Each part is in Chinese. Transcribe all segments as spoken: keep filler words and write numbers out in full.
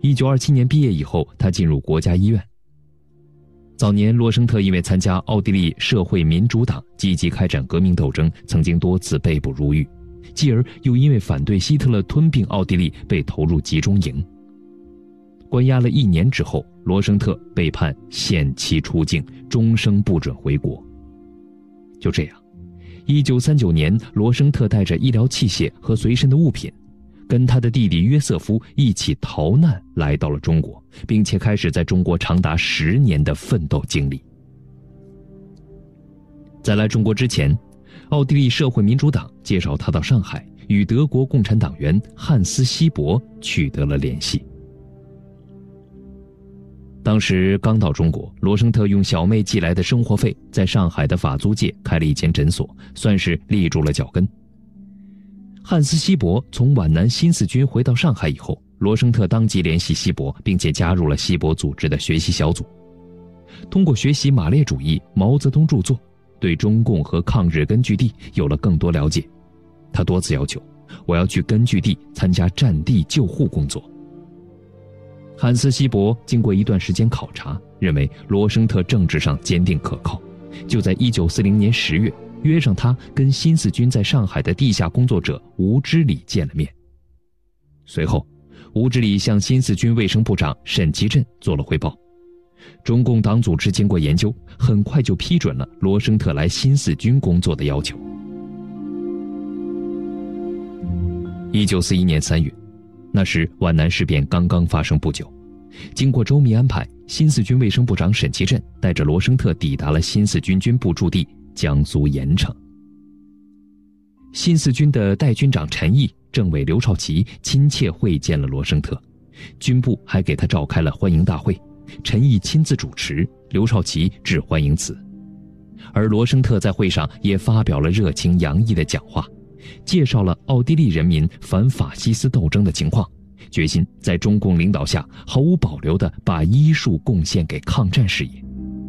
一九二七年毕业以后，他进入国家医院。早年罗生特因为参加奥地利社会民主党积极开展革命斗争，曾经多次被捕入狱，继而又因为反对希特勒吞并奥地利被投入集中营。关押了一年之后，罗生特被判限期出境，终生不准回国。就这样，一九三九年，罗生特带着医疗器械和随身的物品，跟他的弟弟约瑟夫一起逃难来到了中国，并且开始在中国长达十年的奋斗经历。在来中国之前，奥地利社会民主党介绍他到上海，与德国共产党员汉斯·希伯取得了联系。当时刚到中国，罗生特用小妹寄来的生活费，在上海的法租界开了一间诊所，算是立住了脚跟。汉斯·希伯从皖南新四军回到上海以后，罗生特当即联系希伯，并且加入了希伯组织的学习小组。通过学习马列主义、毛泽东著作，对中共和抗日根据地有了更多了解。他多次要求，我要去根据地参加战地救护工作。汉斯·希伯经过一段时间考察，认为罗生特政治上坚定可靠，就在一九四零年十月约上他跟新四军在上海的地下工作者吴之礼见了面。随后，吴之礼向新四军卫生部长沈其震做了汇报。中共党组织经过研究，很快就批准了罗生特来新四军工作的要求。一九四一年三月，那时皖南事变刚刚发生不久，经过周密安排，新四军卫生部长沈其震带着罗生特抵达了新四军军部驻地江苏盐城。新四军的代军长陈毅、政委刘少奇亲切会见了罗生特，军部还给他召开了欢迎大会，陈毅亲自主持，刘少奇致欢迎词。而罗生特在会上也发表了热情洋溢的讲话，介绍了奥地利人民反法西斯斗争的情况，决心在中共领导下毫无保留地把医术贡献给抗战事业。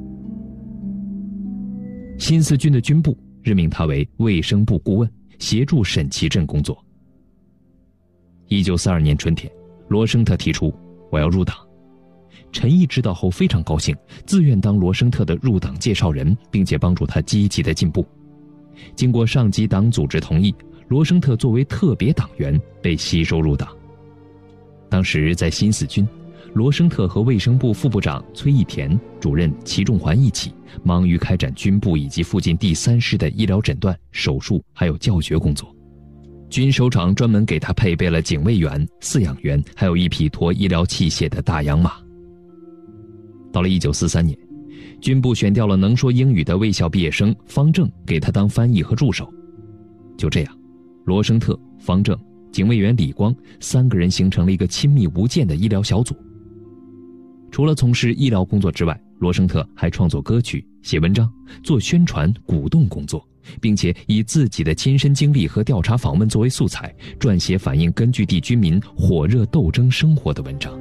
新四军的军部任命他为卫生部顾问，协助沈其震工作。一九四二年春天，罗生特提出我要入党。陈毅知道后非常高兴，自愿当罗生特的入党介绍人，并且帮助他积极的进步。经过上级党组织同意，罗生特作为特别党员被吸收入党。当时在新四军，罗生特和卫生部副部长崔义田、主任齐仲环一起忙于开展军部以及附近第三师的医疗诊断、手术还有教学工作。军首长专门给他配备了警卫员、饲养员，还有一匹驮医疗器械的大洋马。到了一九四三年，军部选调了能说英语的卫校毕业生方正给他当翻译和助手。就这样，罗生特、方正、警卫员李光三个人形成了一个亲密无间的医疗小组。除了从事医疗工作之外，罗生特还创作歌曲、写文章、做宣传鼓动工作，并且以自己的亲身经历和调查访问作为素材，撰写反映根据地居民火热斗争生活的文章。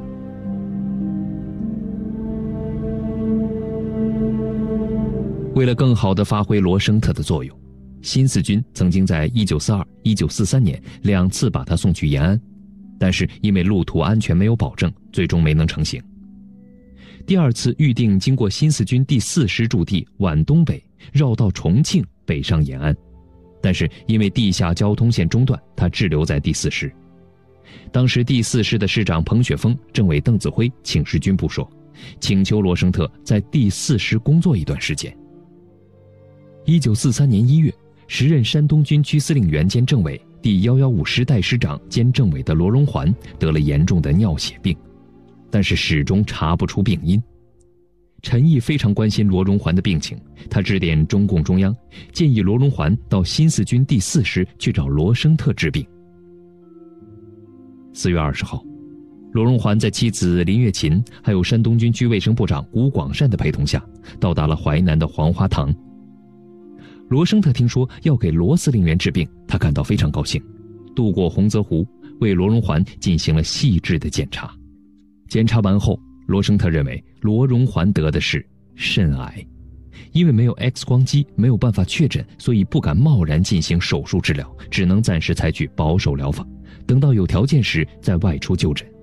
为了更好地发挥罗生特的作用，新四军曾经在一九四二、一九四三年两次把他送去延安，但是因为路途安全没有保证，最终没能成行。第二次预定经过新四军第四师驻地皖东北，绕道重庆北上延安，但是因为地下交通线中断，他滞留在第四师。当时第四师的师长彭雪枫、政委邓子恢请示军部说，请求罗生特在第四师工作一段时间。一九四三年一月，时任山东军区司令员兼政委、第一一五师代师长兼政委的罗荣桓得了严重的尿血病，但是始终查不出病因。陈毅非常关心罗荣桓的病情，他致电中共中央，建议罗荣桓到新四军第四师去找罗生特治病。四月二十号，罗荣桓在妻子林月琴还有山东军区卫生部长谷广善的陪同下，到达了淮南的黄花堂。罗生特听说要给罗司令员治病，他感到非常高兴，渡过洪泽湖，为罗荣桓进行了细致的检查。检查完后，罗生特认为罗荣桓得的是肾癌，因为没有 X 光机，没有办法确诊，所以不敢贸然进行手术治疗，只能暂时采取保守疗法，等到有条件时再外出就诊。